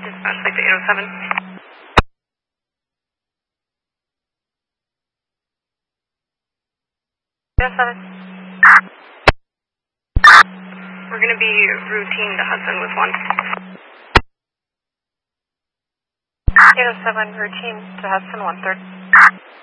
Dispatch, like the 807. 807. We're going to be routine to Hudson with 1. 807, routine to Hudson 1-3.